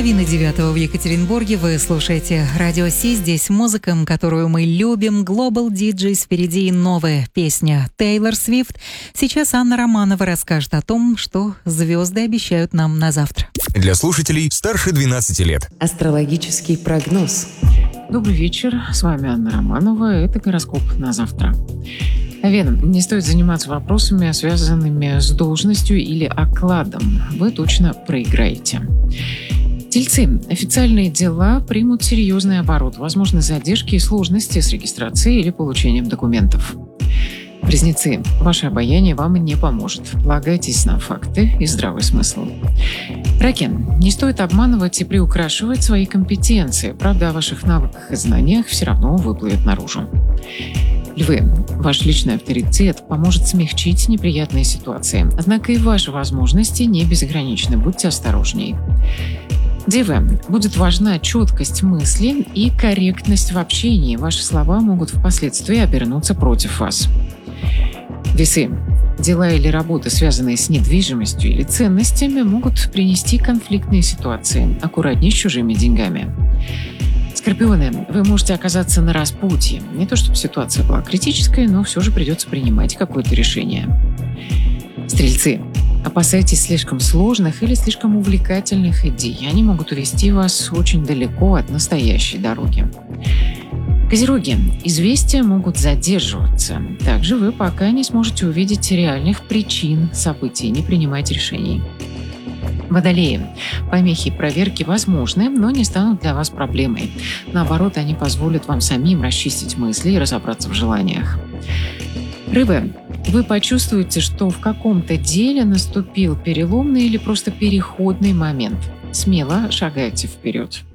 Половина девятого в Екатеринбурге. Вы слушаете Радио Си. Здесь музыка, которую мы любим. Global DJs. Впереди новая песня Тейлор Свифт. Сейчас Анна Романова расскажет о том, что звезды обещают нам на завтра. Для слушателей старше 12 лет. Астрологический прогноз. Добрый вечер. С вами Анна Романова. Это гороскоп на завтра. Овен, не стоит заниматься вопросами, связанными с должностью или окладом. Вы точно проиграете. Тельцы. Официальные дела примут серьезный оборот. Возможны задержки и сложности с регистрацией или получением документов. Близнецы. Ваше обаяние вам не поможет. Полагайтесь на факты и здравый смысл. Раки. Не стоит обманывать и приукрашивать свои компетенции. Правда о ваших навыках и знаниях все равно выплывет наружу. Львы. Ваш личный авторитет поможет смягчить неприятные ситуации. Однако и ваши возможности не безграничны. Будьте осторожней. Девы. Будет важна четкость мысли и корректность в общении. Ваши слова могут впоследствии обернуться против вас. Весы. Дела или работы, связанные с недвижимостью или ценностями, могут принести конфликтные ситуации. Аккуратней с чужими деньгами. Скорпионы. Вы можете оказаться на распутье. Не то чтобы ситуация была критической, но все же придется принимать какое-то решение. Стрельцы. Опасайтесь слишком сложных или слишком увлекательных идей. Они могут увести вас очень далеко от настоящей дороги. Козероги. Известия могут задерживаться. Также вы пока не сможете увидеть реальных причин событий. Не принимайте решений. Водолеи. Помехи и проверки возможны, но не станут для вас проблемой. Наоборот, они позволят вам самим расчистить мысли и разобраться в желаниях. Рыбы. Вы почувствуете, что в каком-то деле наступил переломный или просто переходный момент. Смело шагайте вперед.